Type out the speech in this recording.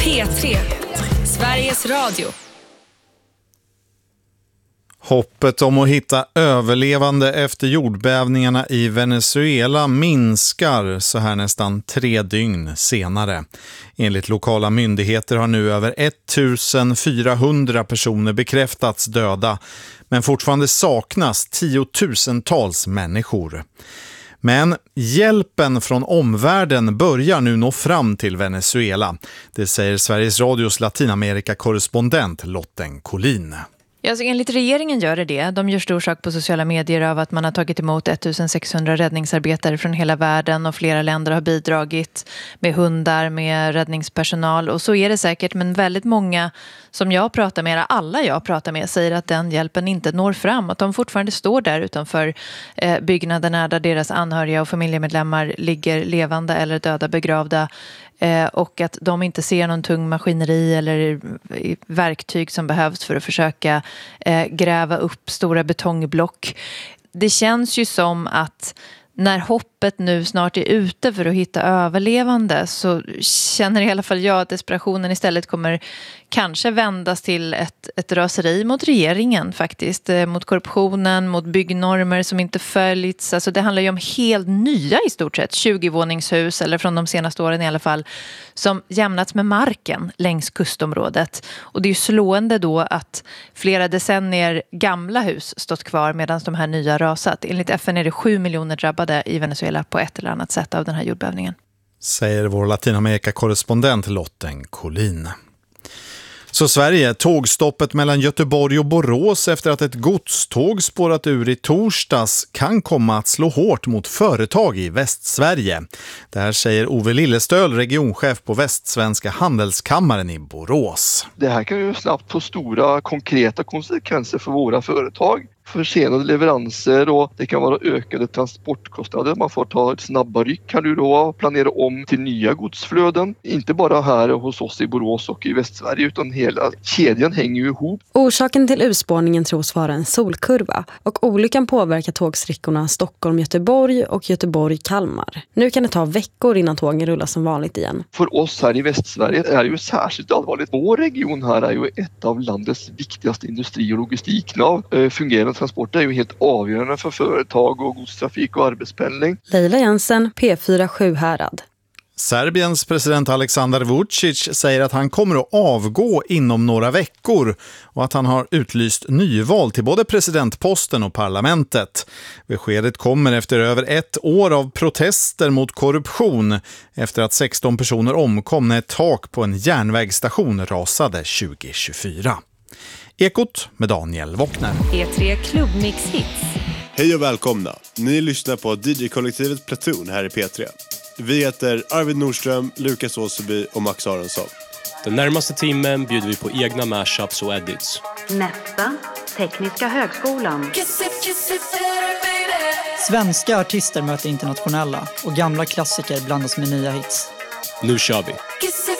P3, Sveriges Radio. Hoppet om att hitta överlevande efter jordbävningarna i Venezuela minskar så här nästan 3 dygn senare. Enligt lokala myndigheter har nu över 1400 personer bekräftats döda, men fortfarande saknas tiotusentals människor. Men hjälpen från omvärlden börjar nu nå fram till Venezuela. Det säger Sveriges Radios Latinamerika-korrespondent Lotten Collin. Ja, så enligt regeringen gör det. De gör stor sak på sociala medier av att man har tagit emot 1600 räddningsarbetare från hela världen och flera länder har bidragit med hundar, med räddningspersonal. Och så är det säkert, men väldigt många som jag pratar med, alla jag pratar med, säger att den hjälpen inte når fram. Att de fortfarande står där utanför byggnaderna där deras anhöriga och familjemedlemmar ligger levande eller döda begravda. Och att de inte ser någon tung maskineri eller verktyg som behövs för att försöka gräva upp stora betongblock. Det känns ju som att när hoppet nu snart är ute för att hitta överlevande, så känner i alla fall jag att desperationen istället kommer kanske vändas till ett röseri mot regeringen faktiskt, mot korruptionen, mot byggnormer som inte följts. Alltså det handlar ju om helt nya i stort sett 20-våningshus, eller från de senaste åren i alla fall, som jämnats med marken längs kustområdet. Och det är ju slående då att flera decennier gamla hus stått kvar medan de här nya rasat. Enligt FN är det 7 miljoner drabbade i Venezuela på ett eller annat sätt av den här jordbävningen. Säger vår Latinamerika-korrespondent Lotten Collin. Så Sverige, tågstoppet mellan Göteborg och Borås efter att ett godståg spårat ur i torsdags kan komma att slå hårt mot företag i Västsverige. Det här säger Ove Lillestöl, regionchef på Västsvenska handelskammaren i Borås. Det här kan ju snabbt få stora konkreta konsekvenser för våra företag. Försenade leveranser, och det kan vara ökade transportkostnader. Man får ta ett snabba ryck här nu då och planera om till nya godsflöden. Inte bara här hos oss i Borås och i Västsverige, utan hela kedjan hänger ju ihop. Orsaken till urspårningen tros vara en solkurva, och olyckan påverkar tågsträckorna Stockholm-Göteborg och Göteborg-Kalmar. Nu kan det ta veckor innan tågen rullar som vanligt igen. För oss här i Västsverige är det ju särskilt allvarligt. Vår region här är ju ett av landets viktigaste industri- och logistiknav. Fungerande transporter är ju helt avgörande för företag och godstrafik och arbetspendling. Leila Jensen, P4 Sjuhärad. Serbiens president Aleksandar Vučić säger att han kommer att avgå inom några veckor och att han har utlyst nyval till både presidentposten och parlamentet. Beskedet kommer efter över 1 år av protester mot korruption efter att 16 personer omkom när ett tak på en järnvägsstation rasade 2024. Ekot med Daniel Wockner. P3 Klubbmix Hits. Hej och välkomna. Ni lyssnar på DJ-kollektivet Platoon här i P3. Vi heter Arvid Nordström, Lukas Åseby och Max Aronsson. Den närmaste timmen bjuder vi på egna mashups och edits. Nästa, Tekniska högskolan. Svenska artister möter internationella och gamla klassiker blandas med nya hits. Nu kör vi!